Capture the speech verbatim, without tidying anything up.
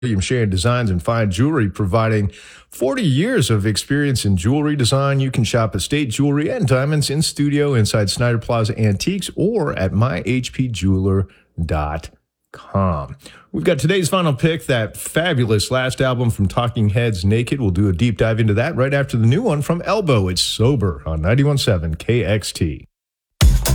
William Shea Designs and Fine Jewelry, providing forty years of experience in jewelry design. You can shop Estate Jewelry and Diamonds in studio inside Snyder Plaza Antiques or at my h p jeweler dot com. We've got today's final pick, that fabulous last album from Talking Heads, Naked. We'll do a deep dive into that right after the new one from Elbow. It's Sober on ninety-one point seven K X T.